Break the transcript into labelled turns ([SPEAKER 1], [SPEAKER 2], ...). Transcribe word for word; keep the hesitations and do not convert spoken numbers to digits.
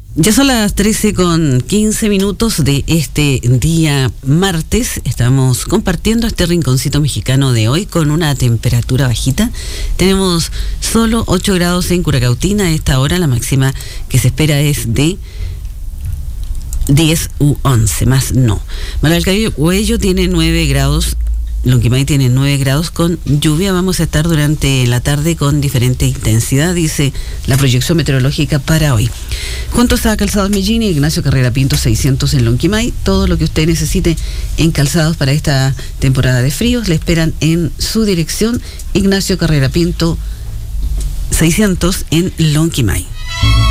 [SPEAKER 1] Ya son las trece con quince minutos de este día martes. Estamos compartiendo este rinconcito mexicano de hoy con una temperatura bajita. Tenemos solo ocho grados en Curacautina a esta hora. La máxima que se espera es de diez u once, más no. Malacallo tiene nueve grados. Lonquimay tiene nueve grados con lluvia. Vamos a estar durante la tarde con diferente intensidad, dice la proyección meteorológica para hoy. Juntos a Calzados Mellín y Ignacio Carrera Pinto seiscientos en Lonquimay. Todo lo que usted necesite en calzados para esta temporada de fríos le esperan en su dirección. Ignacio Carrera Pinto seiscientos en Lonquimay.